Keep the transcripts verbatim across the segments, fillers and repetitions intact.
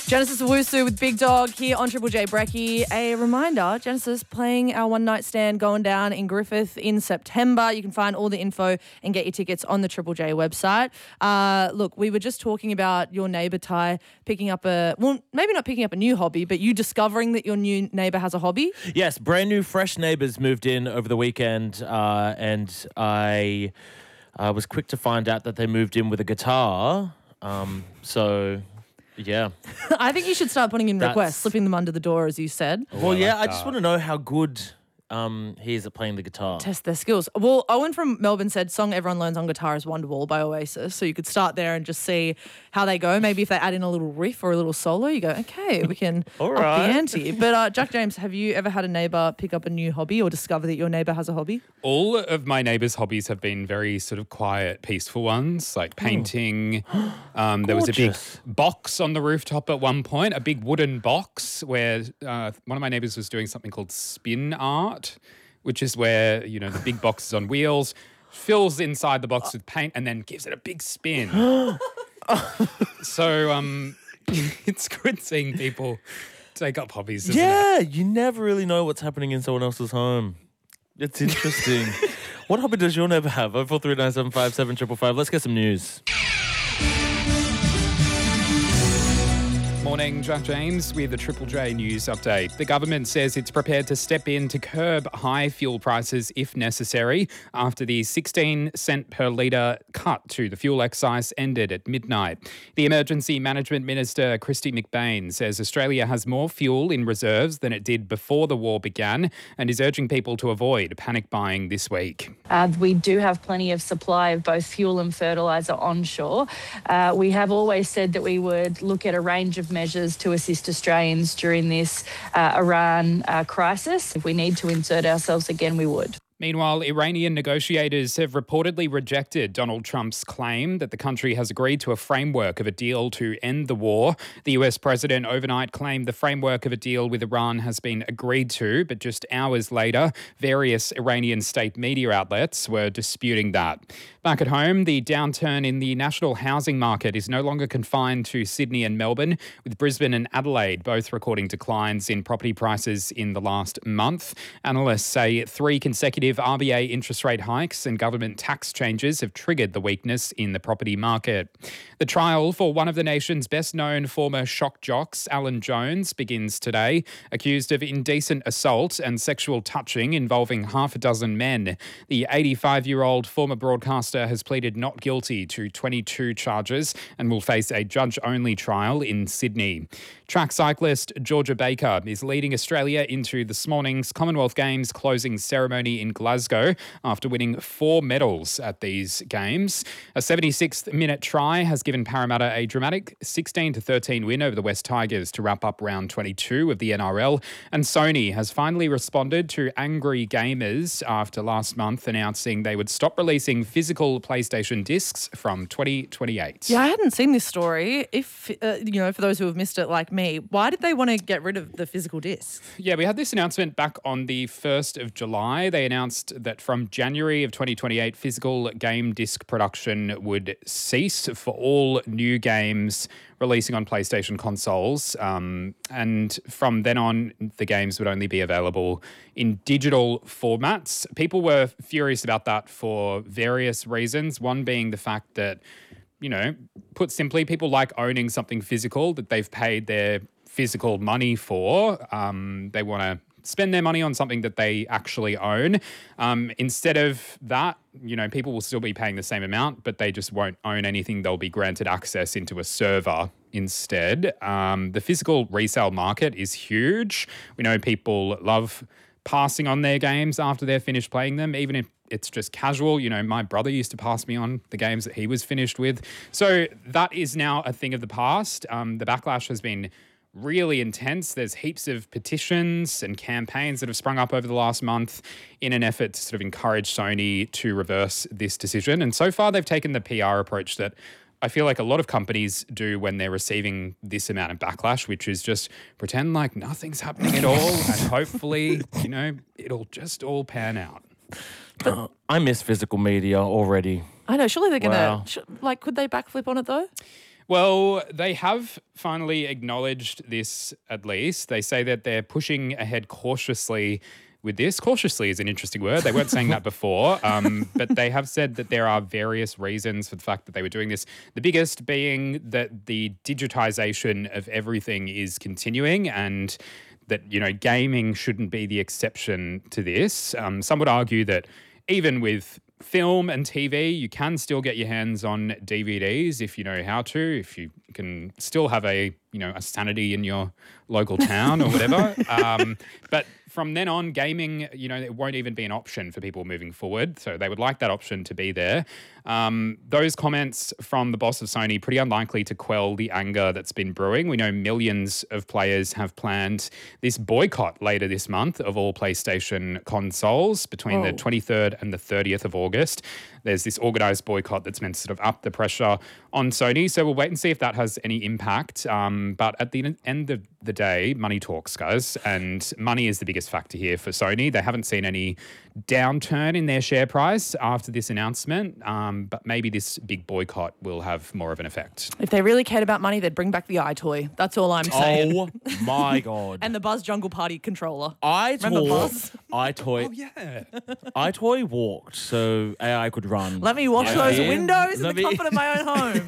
Genesis Owusu with Big Dog here on Triple J Brekkie. A reminder, Genesis playing our one night stand going down in Griffith in September. You can find all the info and get your tickets on the Triple J website. Uh, look, we were just talking about your neighbour Ty picking up a, well, maybe not picking up a new hobby, but you discovering that your new neighbour has a hobby. Yes, brand new, fresh neighbours moved in over the weekend, uh, and I uh, was quick to find out that they moved in with a guitar. Um, so... Yeah. I think you should start putting in That's... requests, slipping them under the door, as you said. Well, I yeah, like I just want to know how good um, he is at playing the guitar. Test their skills. Well, Owen from Melbourne said song everyone learns on guitar is Wonderwall by Oasis. So you could start there and just see how they go. Maybe if they add in a little riff or a little solo, you go, okay, we can All up right. the ante. But uh, Jack James, have you ever had a neighbour pick up a new hobby or discover that your neighbour has a hobby? All of my neighbours' hobbies have been very sort of quiet, peaceful ones, like painting. Um, there was a big Gorgeous. box on the rooftop at one point, a big wooden box where uh, one of my neighbours was doing something called spin art, which is where, you know, the big box is on wheels, fills inside the box with paint and then gives it a big spin. So um, it's good seeing people take up hobbies, isn't it? Yeah, you never really know what's happening in someone else's home. It's interesting. What hobby does your neighbour have? oh four three nine seven five seven five five. Let's get some news. Morning, Jack James with the Triple J News Update. The government says it's prepared to step in to curb high fuel prices if necessary after the sixteen cent per litre cut to the fuel excise ended at midnight. The Emergency Management Minister, Kristy McBain, says Australia has more fuel in reserves than it did before the war began and is urging people to avoid panic buying this week. Uh, we do have plenty of supply of both fuel and fertiliser onshore. Uh, we have always said that we would look at a range of measures to assist Australians during this uh, Iran uh, crisis. If we need to insert ourselves again, we would. Meanwhile, Iranian negotiators have reportedly rejected Donald Trump's claim that the country has agreed to a framework of a deal to end the war. The U S president overnight claimed the framework of a deal with Iran has been agreed to, but just hours later, various Iranian state media outlets were disputing that. Back at home, the downturn in the national housing market is no longer confined to Sydney and Melbourne, with Brisbane and Adelaide both recording declines in property prices in the last month. Analysts say three consecutive R B A interest rate hikes and government tax changes have triggered the weakness in the property market. The trial for one of the nation's best-known former shock jocks, Alan Jones, begins today, accused of indecent assault and sexual touching involving half a dozen men. The eighty-five-year-old former broadcaster has pleaded not guilty to twenty-two charges and will face a judge-only trial in Sydney. Track cyclist Georgia Baker is leading Australia into this morning's Commonwealth Games closing ceremony in Glasgow after winning four medals at these games. A seventy-sixth minute try has given Parramatta a dramatic sixteen to thirteen win over the West Tigers to wrap up round twenty-two of the N R L. And Sony has finally responded to angry gamers after last month announcing they would stop releasing physical PlayStation discs from twenty twenty-eight. Yeah, I hadn't seen this story. If, uh, you know, for those who have missed it like me, why did they want to get rid of the physical discs? Yeah, we had this announcement back on the first of July. They announced that from January of twenty twenty-eight, physical game disc production would cease for all new games releasing on PlayStation consoles. Um, and from then on, the games would only be available in digital formats. People were furious about that for various reasons, one being the fact that, you know, put simply, people like owning something physical that they've paid their physical money for. Um, they want to spend their money on something that they actually own. Um, instead of that, you know, people will still be paying the same amount, but they just won't own anything. They'll be granted access into a server instead. Um, the physical resale market is huge. We know people love passing on their games after they're finished playing them, even if it's just casual. You know, my brother used to pass me on the games that he was finished with. So that is now a thing of the past. Um, the backlash has been really intense. There's heaps of petitions and campaigns that have sprung up over the last month in an effort to sort of encourage Sony to reverse this decision. And so far, they've taken the P R approach that I feel like a lot of companies do when they're receiving this amount of backlash, which is just pretend like nothing's happening at all and hopefully, you know, it'll just all pan out. But I miss physical media already. I know, surely they're going to, Wow. sh- like, could they backflip on it though? Well, they have finally acknowledged this, at least. They say that they're pushing ahead cautiously with this. Cautiously is an interesting word. They weren't saying that before, um, but they have said that there are various reasons for the fact that they were doing this. The biggest being that the digitization of everything is continuing and that, you know, gaming shouldn't be the exception to this. Um, some would argue that even with film and T V, you can still get your hands on D V Ds if you know how to, if you can still have a, you know, a sanity in your local town or whatever. Um, but from then on, gaming, you know, it won't even be an option for people moving forward. So they would like that option to be there. Um, those comments from the boss of Sony, pretty unlikely to quell the anger that's been brewing. We know millions of players have planned this boycott later this month of all PlayStation consoles between Whoa. the twenty-third and the thirtieth of August. There's this organised boycott that's meant to sort of up the pressure on Sony. So we'll wait and see if that has any impact. Um, but at the end of the day, money talks, guys. And money is the biggest factor here for Sony. They haven't seen any downturn in their share price after this announcement. Um, but maybe this big boycott will have more of an effect. If they really cared about money, they'd bring back the iToy. That's all I'm saying. Oh my God. And the Buzz Jungle Party controller. I Remember toy, Buzz? I toy, yeah. I toy walked so A I could run. Let me wash Yeah. those Yeah. windows in Let the me- comfort of my own home.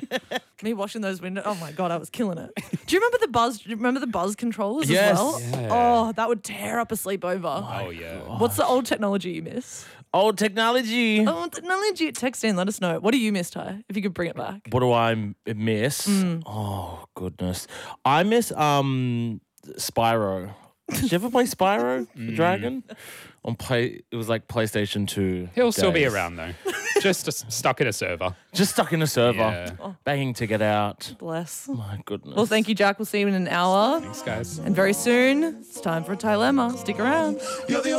Me washing those windows. Oh my God, I was killing it. Do you remember the Buzz? Do you remember the Buzz controllers Yes. as well? Yeah. Oh, that would tear up a sleepover. Oh, yeah. What's the old technology you miss? Old technology. Oh, technology. Text in, let us know. What do you miss, Ty? If you could bring it back. What do I m- miss? Mm. Oh goodness, I miss um Spyro. Did you ever play Spyro the Dragon? On play, it was like PlayStation Two. He'll still be days. around, though. Just a, stuck in a server. Just stuck in a server, Yeah. banging to get out. Bless. My goodness. Well, thank you, Jack. We'll see you in an hour. Thanks, guys. And very soon, it's time for a dilemma. Stick around. You're the